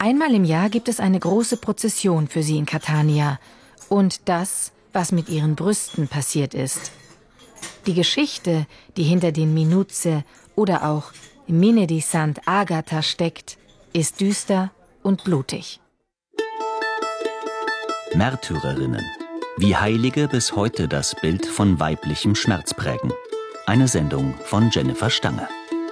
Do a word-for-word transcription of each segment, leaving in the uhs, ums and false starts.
Einmal im Jahr gibt es eine große Prozession für sie in Catania und das, was mit ihren Brüsten passiert ist. Die Geschichte, die hinter den Minuzze oder auch Mine di Sant'Agata steckt, ist düster und blutig. Märtyrerinnen. Wie Heilige bis heute das Bild von weiblichem Schmerz prägen. Eine Sendung von Jennifer Stange.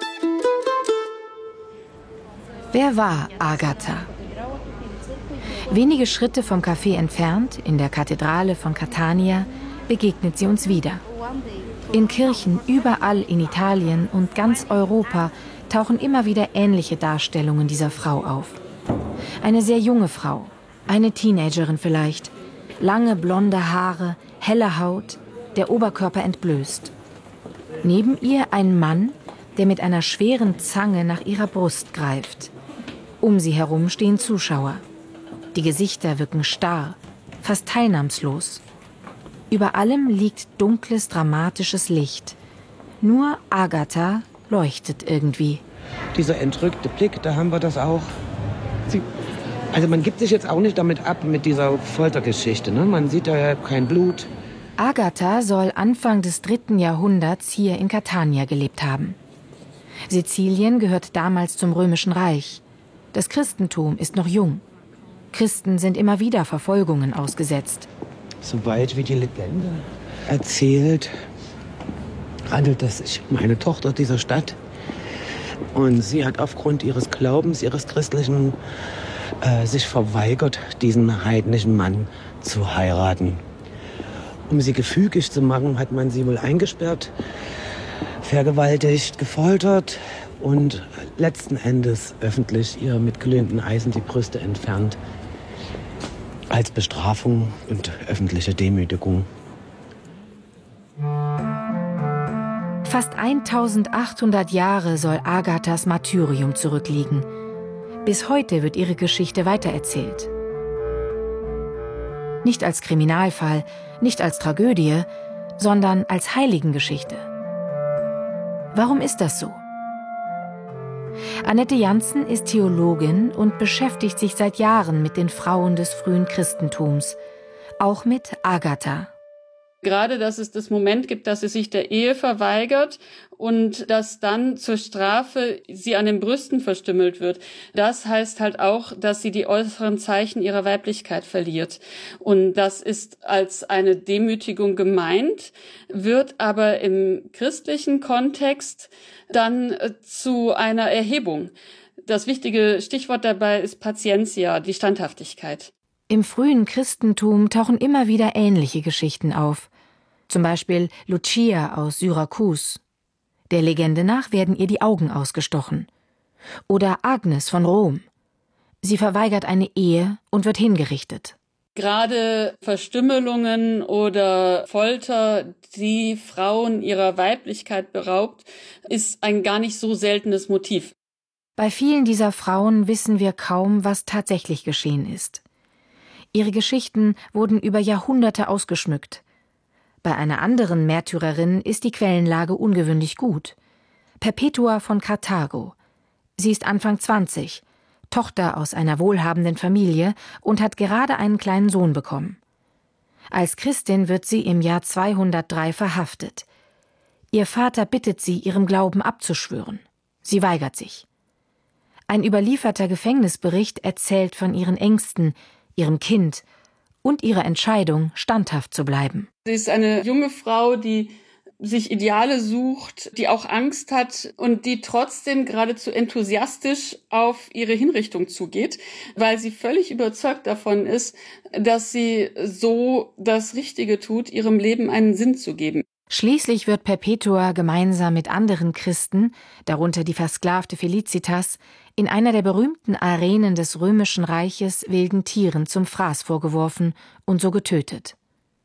Wer war Agatha? Wenige Schritte vom Café entfernt, in der Kathedrale von Catania, begegnet sie uns wieder. In Kirchen überall in Italien und ganz Europa tauchen immer wieder ähnliche Darstellungen dieser Frau auf. Eine sehr junge Frau, eine Teenagerin vielleicht, lange blonde Haare, helle Haut, der Oberkörper entblößt. Neben ihr ein Mann, der mit einer schweren Zange nach ihrer Brust greift. Um sie herum stehen Zuschauer. Die Gesichter wirken starr, fast teilnahmslos. Über allem liegt dunkles, dramatisches Licht. Nur Agatha leuchtet irgendwie. Dieser entrückte Blick, da haben wir das auch. Sie, also man gibt sich jetzt auch nicht damit ab, mit dieser Foltergeschichte. Ne? Man sieht da kein Blut. Agatha soll Anfang des dritten Jahrhunderts hier in Catania gelebt haben. Sizilien gehört damals zum Römischen Reich. Das Christentum ist noch jung. Christen sind immer wieder Verfolgungen ausgesetzt. Soweit wie die Legende erzählt, handelt es sich um eine Tochter dieser Stadt. Und sie hat aufgrund ihres Glaubens, ihres christlichen, äh, sich verweigert, diesen heidnischen Mann zu heiraten. Um sie gefügig zu machen, hat man sie wohl eingesperrt, vergewaltigt, gefoltert und letzten Endes öffentlich ihr mit glühenden Eisen die Brüste entfernt. Als Bestrafung und öffentliche Demütigung. Fast eintausendachthundert Jahre soll Agathas Martyrium zurückliegen. Bis heute wird ihre Geschichte weitererzählt. Nicht als Kriminalfall, nicht als Tragödie, sondern als Heiligengeschichte. Warum ist das so? Annette Janssen ist Theologin und beschäftigt sich seit Jahren mit den Frauen des frühen Christentums, auch mit Agatha. Gerade, dass es das Moment gibt, dass sie sich der Ehe verweigert und dass dann zur Strafe sie an den Brüsten verstümmelt wird. Das heißt halt auch, dass sie die äußeren Zeichen ihrer Weiblichkeit verliert. Und das ist als eine Demütigung gemeint, wird aber im christlichen Kontext dann zu einer Erhebung. Das wichtige Stichwort dabei ist Patientia, die Standhaftigkeit. Im frühen Christentum tauchen immer wieder ähnliche Geschichten auf. Zum Beispiel Lucia aus Syrakus. Der Legende nach werden ihr die Augen ausgestochen. Oder Agnes von Rom. Sie verweigert eine Ehe und wird hingerichtet. Gerade Verstümmelungen oder Folter, die Frauen ihrer Weiblichkeit beraubt, ist ein gar nicht so seltenes Motiv. Bei vielen dieser Frauen wissen wir kaum, was tatsächlich geschehen ist. Ihre Geschichten wurden über Jahrhunderte ausgeschmückt. Bei einer anderen Märtyrerin ist die Quellenlage ungewöhnlich gut. Perpetua von Karthago. Sie ist Anfang zwanzig, Tochter aus einer wohlhabenden Familie und hat gerade einen kleinen Sohn bekommen. Als Christin wird sie im Jahr zweihundertdrei verhaftet. Ihr Vater bittet sie, ihrem Glauben abzuschwören. Sie weigert sich. Ein überlieferter Gefängnisbericht erzählt von ihren Ängsten, ihrem Kind und ihrer Entscheidung, standhaft zu bleiben. Sie ist eine junge Frau, die sich Ideale sucht, die auch Angst hat und die trotzdem geradezu enthusiastisch auf ihre Hinrichtung zugeht, weil sie völlig überzeugt davon ist, dass sie so das Richtige tut, ihrem Leben einen Sinn zu geben. Schließlich wird Perpetua gemeinsam mit anderen Christen, darunter die versklavte Felicitas, in einer der berühmten Arenen des Römischen Reiches wilden Tieren zum Fraß vorgeworfen und so getötet.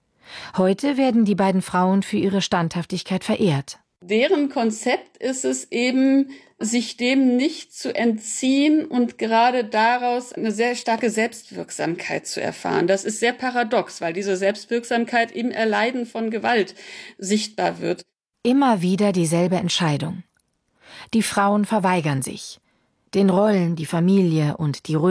Heute werden die beiden Frauen für ihre Standhaftigkeit verehrt. Deren Konzept ist es eben, sich dem nicht zu entziehen und gerade daraus eine sehr starke Selbstwirksamkeit zu erfahren. Das ist sehr paradox, weil diese Selbstwirksamkeit im Erleiden von Gewalt sichtbar wird. Immer wieder dieselbe Entscheidung. Die Frauen verweigern sich. Den Rollen, die Familie und die